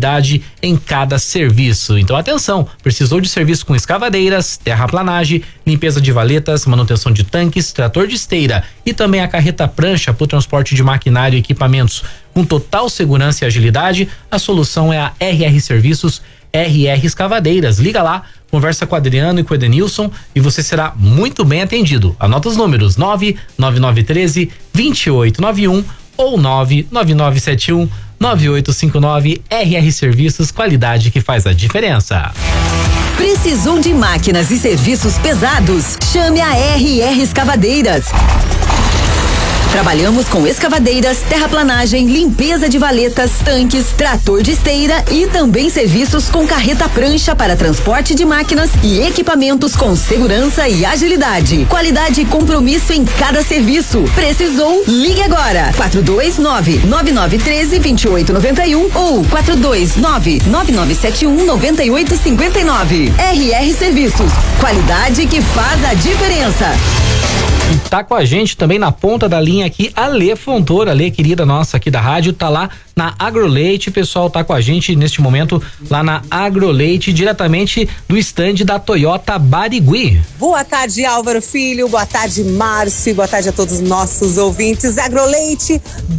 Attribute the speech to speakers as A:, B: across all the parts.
A: qualidade em cada serviço. Então atenção, precisou de serviço com escavadeiras, terraplanagem, limpeza de valetas, manutenção de tanques, trator de esteira e também a carreta prancha para o transporte de maquinário e equipamentos com total segurança e agilidade, a solução é a RR Serviços, RR Escavadeiras. Liga lá, conversa com o Adriano e com o Edenilson e você será muito bem atendido. Anota os números 99913-2891 ou 99971-9859. RR Serviços, qualidade que faz a diferença.
B: Precisou de máquinas e serviços pesados? Chame a RR Escavadeiras. Trabalhamos com escavadeiras, terraplanagem, limpeza de valetas, tanques, trator de esteira e também serviços com carreta prancha para transporte de máquinas e equipamentos com segurança e agilidade. Qualidade e compromisso em cada serviço. Precisou? Ligue agora. 429-9913-2891 ou 429-9971-9859. RR Serviços. Qualidade que faz a diferença.
A: E tá com a gente também na ponta da linha aqui a Lê Fontoura, Lê, querida nossa aqui da rádio, tá lá na Agroleite, pessoal, tá com a gente neste momento lá na Agroleite, diretamente do estande da Toyota Barigui.
C: Boa tarde, Álvaro Filho, boa tarde, Márcio, boa tarde a todos os nossos ouvintes. Agroleite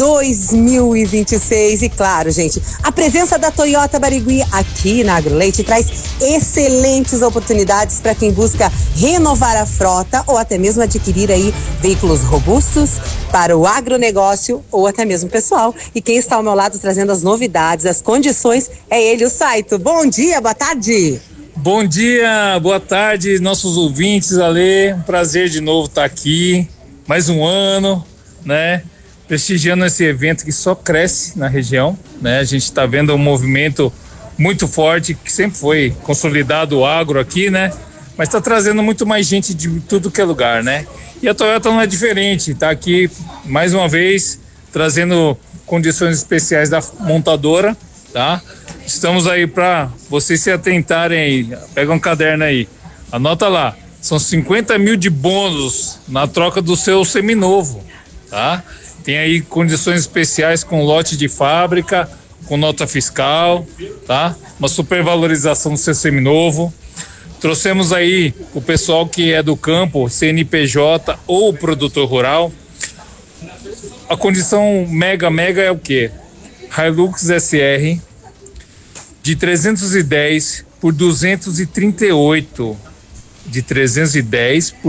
C: 2026 e claro, gente, a presença da Toyota Barigui aqui na Agroleite traz excelentes oportunidades para quem busca renovar a frota ou até mesmo adquirir aí veículos robustos para o agronegócio ou até mesmo pessoal. E quem está ao meu lado trazendo as novidades, as condições, é ele, o Saito. Bom dia, boa tarde.
D: Bom dia, boa tarde, nossos ouvintes, Ale, um prazer de novo estar aqui, mais um ano, né, prestigiando esse evento que só cresce na região, né, a gente está vendo um movimento muito forte, que sempre foi consolidado o agro aqui, né, mas está trazendo muito mais gente de tudo que é lugar, né, e a Toyota não é diferente, está aqui mais uma vez trazendo condições especiais da montadora, tá? Estamos aí para vocês se atentarem aí, pega um caderno aí, anota lá, são 50 mil de bônus na troca do seu seminovo, tá? Tem aí condições especiais com lote de fábrica, com nota fiscal, tá? Uma supervalorização do seu seminovo. Trouxemos aí o pessoal que é do campo, CNPJ ou produtor rural. A condição mega é o quê? Hilux SR de 310 por 238. De 310 por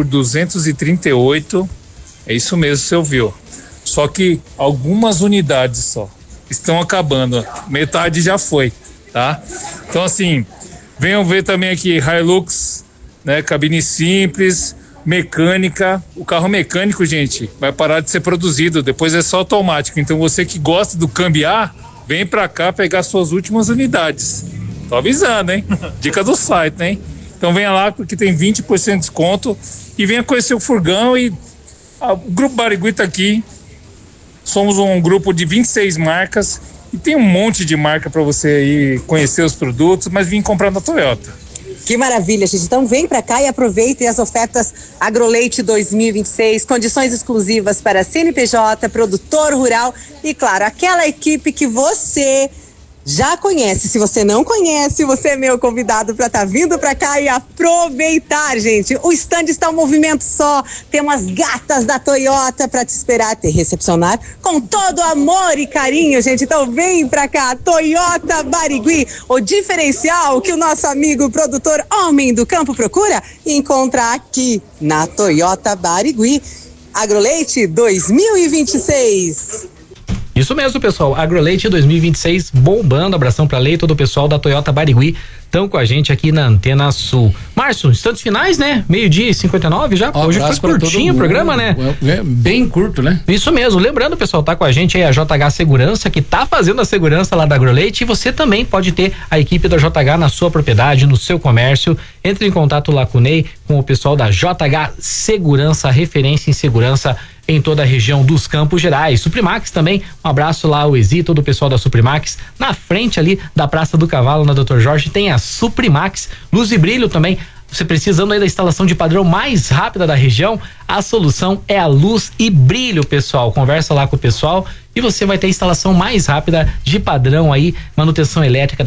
D: 238. É isso mesmo, você ouviu. Só que algumas unidades só estão acabando. Metade já foi, tá? Então assim, venham ver também aqui Hilux, né? Cabine simples, mecânica. O carro mecânico, gente, vai parar de ser produzido, depois é só automático. Então você que gosta do cambiar, vem pra cá pegar suas últimas unidades. Tô avisando, hein? Dica do site, hein? Então venha lá porque tem 20% de desconto e venha conhecer o furgão e o Grupo Barigui tá aqui. Somos um grupo de 26 marcas e tem um monte de marca para você aí conhecer os produtos, mas vim comprar na Toyota.
C: Que maravilha, gente. Então vem pra cá e aproveitem as ofertas Agroleite 2026, condições exclusivas para CNPJ, produtor rural e, claro, aquela equipe que você já conhece. Se você não conhece, você é meu convidado para estar vindo para cá e aproveitar, gente. O stand está um movimento só. Tem umas gatas da Toyota para te esperar, te recepcionar com todo amor e carinho, gente. Então vem para cá, Toyota Barigui, o diferencial que o nosso amigo produtor homem do campo procura e encontra aqui na Toyota Barigui. Agroleite 2026.
A: Isso mesmo, pessoal. Agroleite 2026 bombando. Abração pra Lei e todo o pessoal da Toyota Barigui estão com a gente aqui na Antena Sul. Márcio, instantes finais, né? 12:59 já. Hoje foi curtinho o programa, né?
E: Bem curto, né?
A: Isso mesmo. Lembrando, pessoal, tá com a gente aí a JH Segurança, que tá fazendo a segurança lá da Agroleite, e você também pode ter a equipe da JH na sua propriedade, no seu comércio. Entre em contato lá com o Ney, com o pessoal da JH Segurança, referência em segurança em toda a região dos Campos Gerais. Suprimax também, um abraço lá ao Exi, todo o pessoal da Suprimax. Na frente ali da Praça do Cavalo, na Dr. Jorge, tem a Suprimax. Luz e brilho também. Você precisando aí da instalação de padrão mais rápida da região, a solução é a Luz e Brilho, pessoal. Conversa lá com o pessoal e você vai ter a instalação mais rápida de padrão aí, manutenção elétrica